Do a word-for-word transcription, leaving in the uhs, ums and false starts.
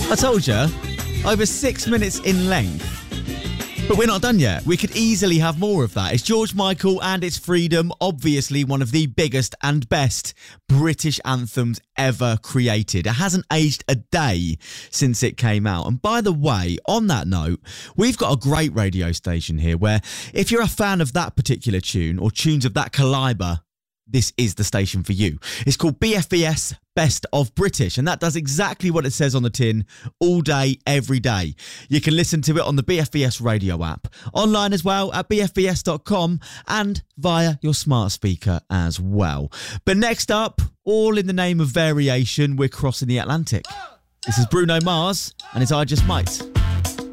I told you, over six minutes in length. But we're not done yet. We could easily have more of that. It's George Michael and It's Freedom, obviously one of the biggest and best British anthems ever created. It hasn't aged a day since it came out. And by the way, on that note, we've got a great radio station here where if you're a fan of that particular tune or tunes of that calibre, this is the station for you. It's called B F B S Best of British, and that does exactly what it says on the tin, all day, every day. You can listen to it on the B F B S radio app, online as well at b f b s dot com and via your smart speaker as well. But next up, all in the name of variation, we're crossing the Atlantic. This is Bruno Mars and his I Just Might.